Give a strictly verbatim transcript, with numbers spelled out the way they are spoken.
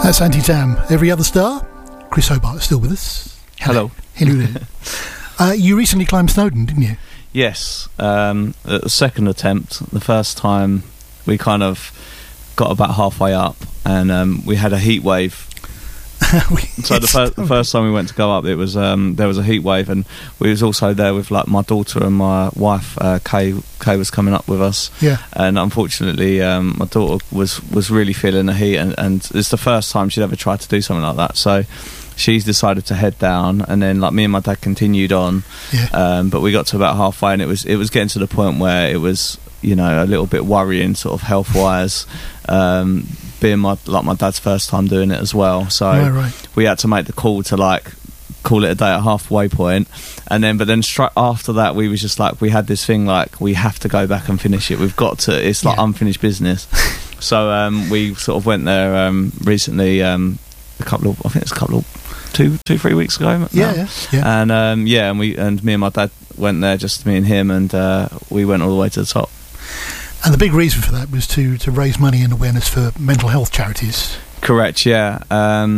That's Anti-Tam. Every Other Star. Chris Hobart is still with us. Hello. Hello there. uh, you recently climbed Snowdon, didn't you? Yes. Um, the second attempt. The first time we kind of got about halfway up, and um, we had a heat wave. So the, fir- the first time we went to go up, it was um, there was a heat wave, and we was also there with like my daughter and my wife. Uh, Kay, Kay was coming up with us. Yeah. And unfortunately, um, my daughter was was really feeling the heat, and, and it's the first time she'd ever tried to do something like that. So she's decided to head down, and then like me and my dad continued on. Yeah. Um, but we got to about halfway, and it was it was getting to the point where it was, you know, a little bit worrying, sort of health wise. Um, being my like my dad's first time doing it as well, so right, right. we had to make the call to like call it a day at halfway point, and then but then straight after that we was just like, we had this thing like, we have to go back and finish it, we've got to, it's like yeah. unfinished business. So um, we sort of went there um, recently, um, a couple of I think it's a couple of two two three weeks ago now. yeah yeah, yeah. and um, yeah and we and me and my dad went there, just me and him, and uh, we went all the way to the top. And the big reason for that was to, to raise money and awareness for mental health charities. Correct, yeah. Um,